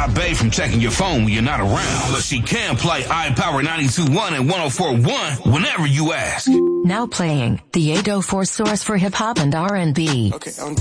stop Bae from checking your phone when you're not around. But she can play iPower 92.1 and 104.1 whenever you ask. Now playing the 804 source for hip hop and R&B. Okay,